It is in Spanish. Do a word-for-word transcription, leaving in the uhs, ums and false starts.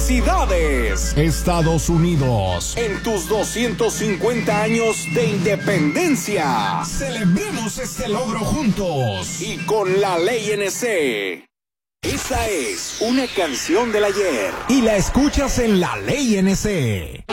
¡Felicidades! Estados Unidos, En tus doscientos cincuenta años de independencia. celebremos este logro juntos. Y con la ley N C. Esta es una canción del ayer. Y la escuchas en La Ley N C.